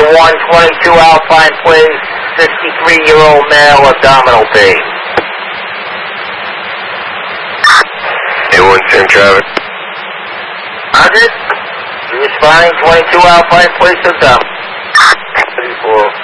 A122 Alpine, please. 63-year-old male, abdominal pain. A1 same traffic. 100. You responding 22 Alpine, please, abdominal. 34.